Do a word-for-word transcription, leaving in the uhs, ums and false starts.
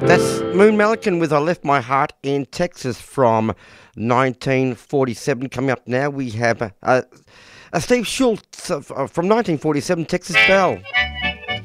That's Moon Melican with I Left My Heart in Texas from nineteen forty-seven. Coming up now, we have uh, uh, Steve Schultz uh, from nineteen forty-seven, Texas Belle.